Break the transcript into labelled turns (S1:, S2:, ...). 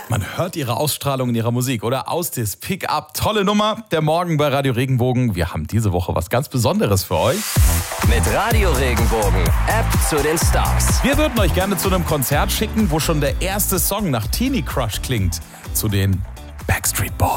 S1: Man hört ihre Ausstrahlung in ihrer Musik, oder? Austis, Pick Up, tolle Nummer. Der Morgen bei Radio Regenbogen. Wir haben diese Woche was ganz Besonderes für euch.
S2: Mit Radio Regenbogen, App zu den Stars.
S1: Wir würden euch gerne zu einem Konzert schicken, wo schon der erste Song nach Teenie Crush klingt. Zu den Backstreet Boys.